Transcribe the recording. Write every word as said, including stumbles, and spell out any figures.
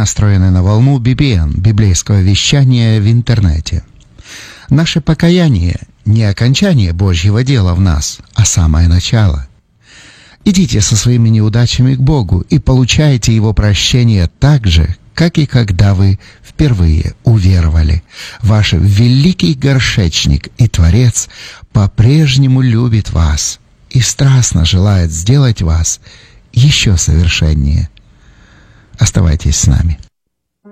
настроены на волну би би эн, библейского вещания в интернете. Наше покаяние — не окончание Божьего дела в нас, а самое начало. Идите со своими неудачами к Богу и получайте Его прощение так же, как и когда вы впервые уверовали. Ваш великий горшечник и Творец по-прежнему любит вас и страстно желает сделать вас еще совершеннее. Оставайтесь с нами.